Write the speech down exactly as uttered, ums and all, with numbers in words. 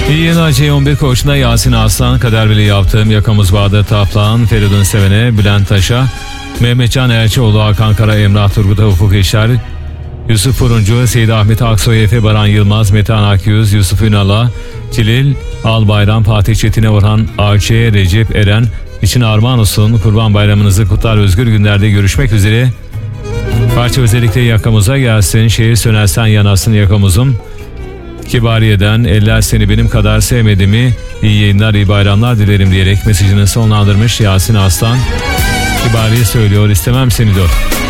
İyi yayınlar. C on bir Koç'unda Yasin Aslan, Kader Veli yaptığım Yakamız Bahadır Taplan, Feridun Seven'e, Bülent Taş'a, Mehmetcan Elçioğlu, Hakan Kara, Emrah Turgut'a, Ufuk İşler, Yusuf Furuncu, Seyit Ahmet Aksoy, Efe Baran Yılmaz, Metehan Akyüz, Yusuf Ünal'a, Cilil Albayram, Fatih Çetin'e, Orhan Ağaç'e, Recep Eren için armağan olsun. Kurban Bayramınızı kutlar. Özgür günlerde görüşmek üzere. Parça özellikle yakamıza gelsin. Şehir sönersen yanasın yakamızım. Kibariye'den eller seni benim kadar sevmedi mi? İyi yayınlar, iyi bayramlar dilerim diyerek mesajını sonlandırmış Yasin Aslan. Kibariye söylüyor, istemem seni de.